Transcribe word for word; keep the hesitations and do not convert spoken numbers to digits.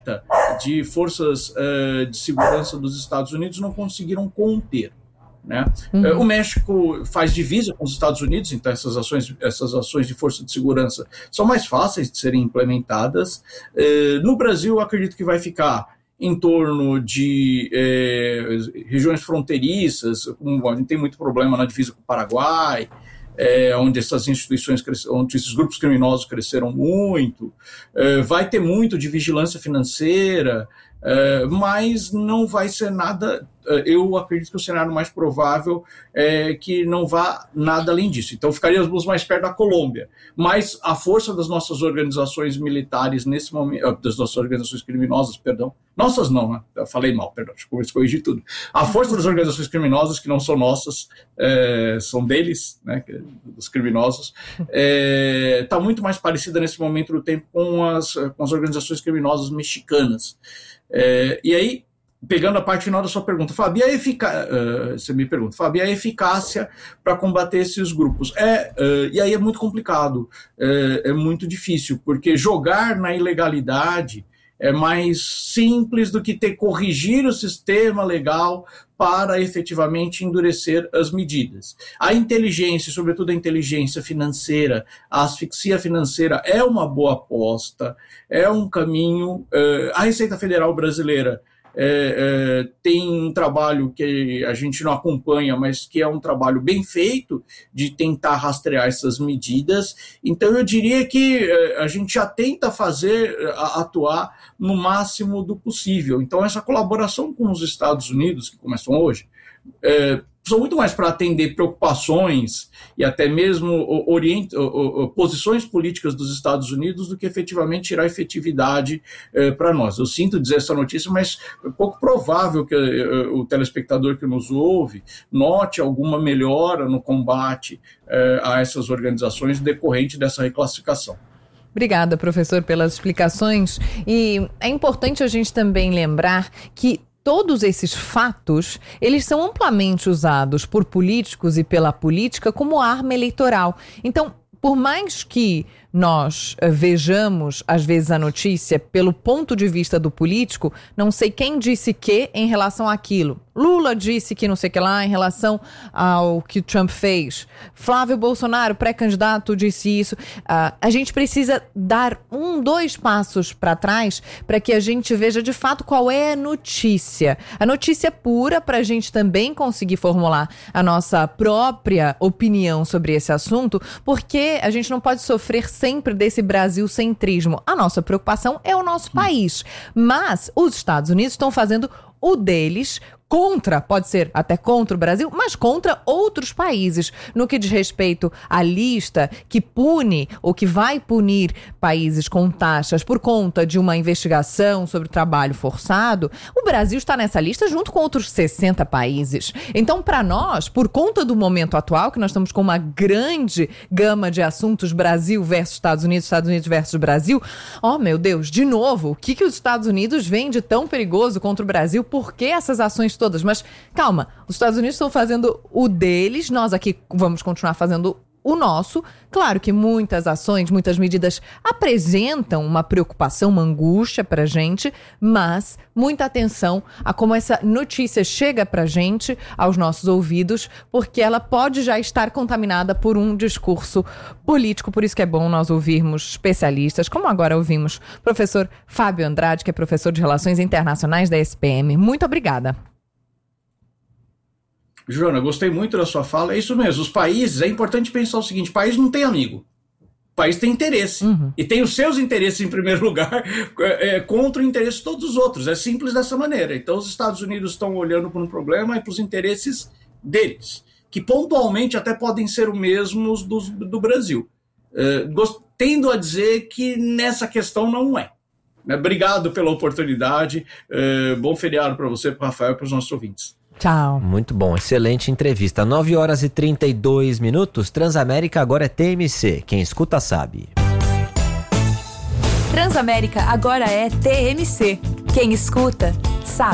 de forças uh, de segurança dos Estados Unidos não conseguiram conter. Né? Uhum. O México faz divisa com os Estados Unidos, então essas ações, essas ações de força de segurança são mais fáceis de serem implementadas. No Brasil, eu acredito que vai ficar em torno de eh, regiões fronteiriças, a gente tem muito problema na divisa com o Paraguai, É, onde essas instituições, onde esses grupos criminosos cresceram muito, é, vai ter muito de vigilância financeira, é, mas não vai ser nada, eu acredito que o cenário mais provável é que não vá nada além disso. Então ficaríamos mais perto da Colômbia, mas a força das nossas organizações militares nesse momento, das nossas organizações criminosas, perdão, nossas não, né? Eu falei mal, perdão, deixa eu corrigir tudo. A força das organizações criminosas, que não são nossas, é, são deles, né, dos criminosos, está é, muito mais parecida nesse momento do tempo com as, com as organizações criminosas mexicanas. É, e aí, pegando a parte final da sua pergunta, Fábio, e a eficácia, uh, você me pergunta, Fábio, e a eficácia para combater esses grupos? É, uh, e aí é muito complicado, é, é muito difícil, porque jogar na ilegalidade é mais simples do que ter corrigir o sistema legal para efetivamente endurecer as medidas. A inteligência, sobretudo a inteligência financeira, a asfixia financeira é uma boa aposta, é um caminho. Uh, a Receita Federal brasileira É, é, tem um trabalho que a gente não acompanha, mas que é um trabalho bem feito de tentar rastrear essas medidas. Então eu diria que é, a gente já tenta fazer, a, atuar no máximo do possível. Então essa colaboração com os Estados Unidos, que começam hoje, é, são muito mais para atender preocupações e até mesmo orient... posições políticas dos Estados Unidos do que efetivamente tirar efetividade eh, para nós. Eu sinto dizer essa notícia, mas é pouco provável que eh, o telespectador que nos ouve note alguma melhora no combate eh, a essas organizações decorrente dessa reclassificação. Obrigada, professor, pelas explicações. E é importante a gente também lembrar que todos esses fatos, eles são amplamente usados por políticos e pela política como arma eleitoral. Então, por mais que nós uh, vejamos, às vezes, a notícia pelo ponto de vista do político, não sei quem disse que em relação àquilo. Lula disse que não sei o que lá em relação ao que o Trump fez. Flávio Bolsonaro, pré-candidato, disse isso. Uh, a gente precisa dar um, dois passos para trás para que a gente veja de fato qual é a notícia. A notícia pura para a gente também conseguir formular a nossa própria opinião sobre esse assunto, porque a gente não pode sofrer sempre desse Brasil-centrismo. A nossa preocupação é o nosso país. Mas os Estados Unidos estão fazendo o deles contra, pode ser até contra o Brasil, mas contra outros países. No que diz respeito à lista que pune ou que vai punir países com taxas por conta de uma investigação sobre trabalho forçado, o Brasil está nessa lista junto com outros sessenta países. Então, para nós, por conta do momento atual, que nós estamos com uma grande gama de assuntos, Brasil versus Estados Unidos, Estados Unidos versus Brasil, oh meu Deus, de novo, o que, que os Estados Unidos veem de tão perigoso contra o Brasil? Por que essas ações todas? Mas calma, os Estados Unidos estão fazendo o deles, nós aqui vamos continuar fazendo o nosso. Claro que muitas ações, muitas medidas apresentam uma preocupação, uma angústia pra gente, mas muita atenção a como essa notícia chega pra gente, aos nossos ouvidos, porque ela pode já estar contaminada por um discurso político. Por isso que é bom nós ouvirmos especialistas, como agora ouvimos o professor Fábio Andrade, que é professor de Relações Internacionais da S P M. Muito obrigada. Joana, gostei muito da sua fala. É isso mesmo, os países, é importante pensar o seguinte: o país não tem amigo, o país tem interesse, uhum. E tem os seus interesses em primeiro lugar é, contra o interesse de todos os outros, é simples dessa maneira. Então os Estados Unidos estão olhando para um problema e para os interesses deles, que pontualmente até podem ser os mesmos do, do Brasil, é, gost, tendo a dizer que nessa questão não é. Obrigado pela oportunidade, é, bom feriado para você, para o Rafael e para os nossos ouvintes. Tchau. Muito bom, excelente entrevista. nove horas e trinta e dois minutos. Transamérica agora é T M C. Quem escuta sabe. Transamérica agora é T M C. Quem escuta sabe.